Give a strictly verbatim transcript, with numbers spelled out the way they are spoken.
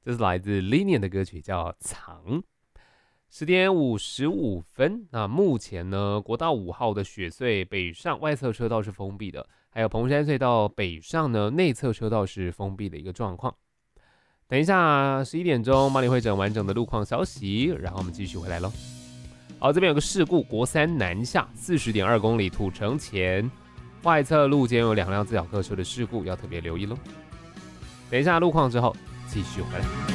这是来自 Linian 的歌曲，叫《藏》。十点五十五分，那目前呢，国道五号的雪隧北上外侧车道是封闭的，还有蓬山隧道北上呢，内侧车道是封闭的一个状况。等一下十一点钟，帮你会整完整的路况消息，然后我们继续回来喽。好，这边有个事故，国三南下四十点二公里土城前外侧路肩有两辆自小客车的事故，要特别留意喽。等一下路况之后继续回来。